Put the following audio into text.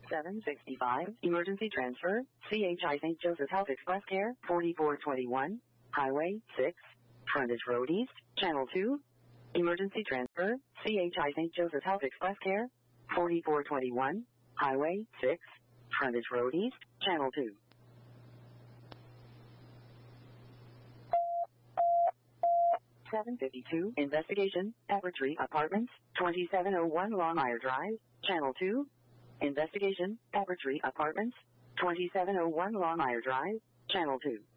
765, emergency transfer, CHI St. Joseph Health Express Care, 4421, Highway 6, Frontage Road East, Channel 2. Emergency transfer, CHI St. Joseph Health Express Care, 4421, Highway 6, Frontage Road East, Channel 2. (752) Investigation, Evertree Apartments, 2701 Longmire Drive, Channel 2. Investigation, Evertree Apartments, 2701 Longmire Drive, Channel 2.